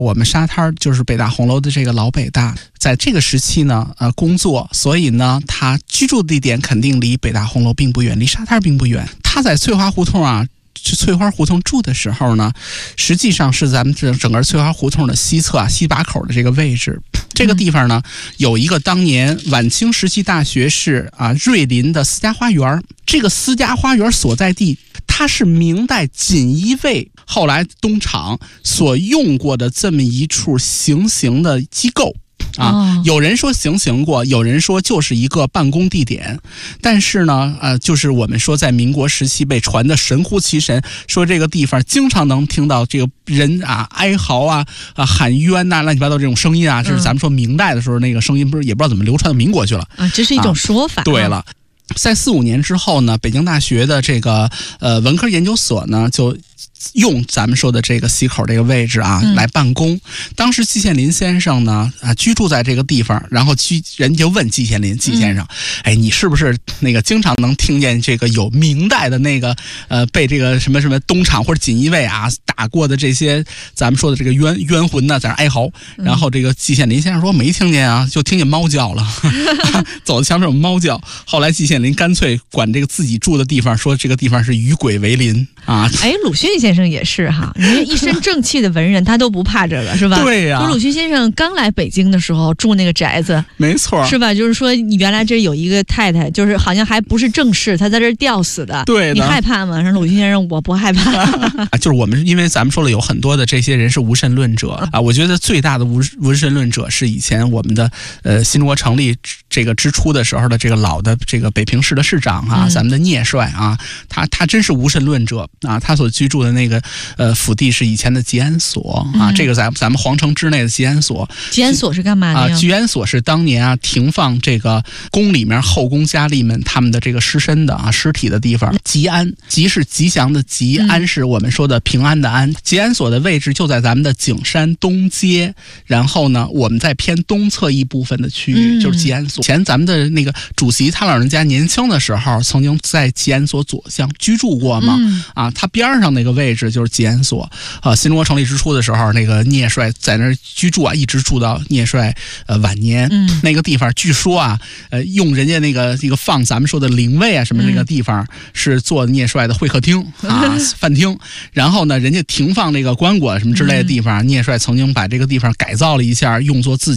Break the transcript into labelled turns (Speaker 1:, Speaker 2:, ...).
Speaker 1: 我们沙滩就是北大红楼的这个老北大，在这个时期呢，工作，所以呢，他居住的地点肯定离北大红楼并不远，离沙滩并不远。他在翠花胡同啊，翠花胡同住的时候呢，实际上是咱们整个翠花胡同的西侧啊，西把口的这个位置。这个地方呢，有一个当年晚清时期大学士啊瑞林的私家花园。这个私家花园所在地，它是明代锦衣卫后来东厂所用过的这么一处行刑的机构。有人说行刑过，有人说就是一个办公地点，但是呢，就是我们说在民国时期被传的神乎其神，说这个地方经常能听到这个人啊哀嚎啊喊冤呐，乱七八糟这种声音啊，这是咱们说明代的时候那个声音，不是也不知道怎么流传到民国去了
Speaker 2: 啊，这是一种说法。
Speaker 1: 对了。在45年之后呢，北京大学的这个文科研究所呢，就用咱们说的这个西口这个位置啊来办公。当时季羡林先生呢居住在这个地方，然后人就问季先生，哎，你是不是那个经常能听见这个有明代的那个被这个什么什么东厂或者锦衣卫啊打过的这些咱们说的这个冤魂呢在那哀嚎？然后这个季羡林先生说没听见啊，就听见猫叫了，走到墙上有猫叫。后来季羡林干脆管这个自己住的地方说这个地方是与鬼为邻啊。
Speaker 2: 哎，鲁迅先生也是哈，人家一身正气的文人，他都不怕这个，是吧？
Speaker 1: 对呀。
Speaker 2: 鲁迅先生刚来北京的时候住那个宅子，没错，是吧？就是说你原来这有一个太太，就是好像还不是正室，他在这儿吊死的。对，你害怕吗？说鲁迅先生，我不害怕。
Speaker 1: 就是我们因为咱们说了有很多的这些人是无神论者啊，我觉得最大的无神论者是以前我们的新中国成立这个之初的时候的这个老的这个北平市的市长啊，咱们的聂帅啊，他真是无神论者啊，他所居住的那个府地是以前的吉安所啊，这个咱们皇城之内的吉安所。
Speaker 2: 吉安所是干嘛的呀？
Speaker 1: 吉安所是当年啊停放这个宫里面后宫佳丽们他们的这个尸身的尸体的地方。吉安，吉是吉祥的吉，安是我们说的平安的安。吉安所的位置就在咱们的景山东街，然后呢，我们在偏东侧一部分的区域就是吉安所。前咱们的那个主席他老人家年轻的时候曾经在吉安所左巷居住过嘛，他边上那个位置就是吉安所。新中国成立之初的时候，那个聂帅在那儿居住啊，一直住到聂帅晚年。那个地方据说啊，用人家那个放咱们说的灵位啊什么那个地方是做聂帅的会客厅啊饭厅。然后呢，人家停放那个棺椁什么之类的地方，聂帅曾经把这个地方改造了一下，用作自己